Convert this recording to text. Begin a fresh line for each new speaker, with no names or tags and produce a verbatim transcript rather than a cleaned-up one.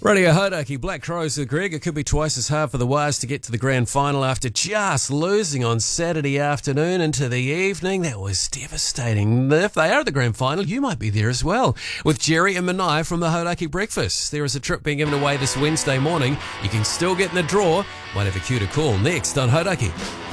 Radio Hodaki, Black Crows with Greg. It could be twice as hard for the Wires to get to the grand final after just losing on Saturday afternoon into the evening. That was devastating. If they are at the grand final, you might be there as well. With Jerry and Manai from the Hodaki Breakfast. There is a trip being given away this Wednesday morning. You can still get in the draw. Might have a cue to call next on Hodaki.